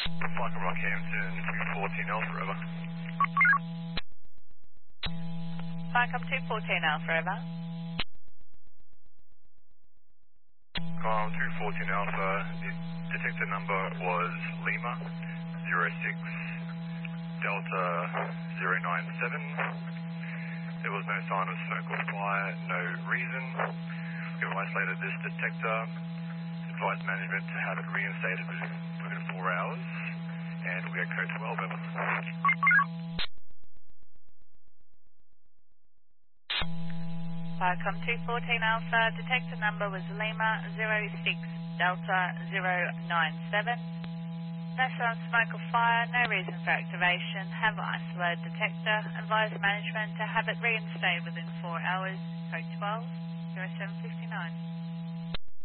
Michael Rockhampton, 214 Alpha Forever. Viacom 214 Alpha Ever. 214 Alpha, the detector number was Lima 06 Delta 097. There was no sign of smoke or fire, no reason. We have isolated this detector, advised management to have it reinstated within 4 hours, and we are code 12 over. Viacom 214 Alpha, detector number was Lima 06 Delta 097. No sign of smoke or fire, no reason for activation. Have isolated detector. Advise management to have it reinstated within 4 hours. Code 12 0759.